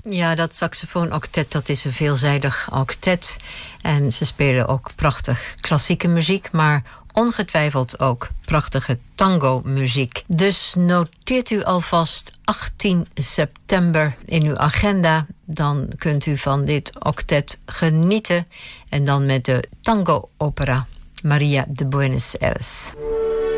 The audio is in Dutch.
Ja, dat saxofoon-octet, dat is een veelzijdig octet. En ze spelen ook prachtig klassieke muziek, maar ongetwijfeld ook prachtige tango-muziek. Dus noteert u alvast 18 september in uw agenda. Dan kunt u van dit octet genieten. En dan met de tango-opera Maria de Buenos Aires.